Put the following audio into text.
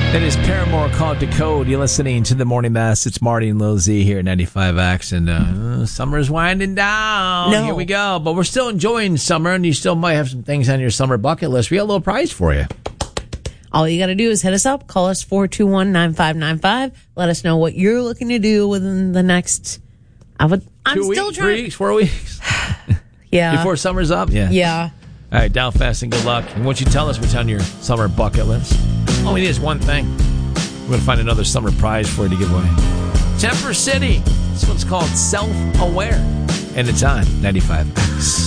That is Paramore called Decode. You're listening to the Morning Mass. It's Marty and Lil Z here at 95X. And summer's winding down. No. Here we go. But we're still enjoying summer, and you still might have some things on your summer bucket list. We got a little prize for you. All you got to do is hit us up. Call us 421-9595. Let us know what you're looking to do within the next... I'm 2 still weeks, trying. 3 weeks, 4 weeks? Yeah. Before summer's up? Yeah. All right, down fast and good luck. And once you tell us what's on your summer bucket list, all we need is one thing. We're going to find another summer prize for you to give away. Temper City. This one's called Self-Aware. And it's on 95X.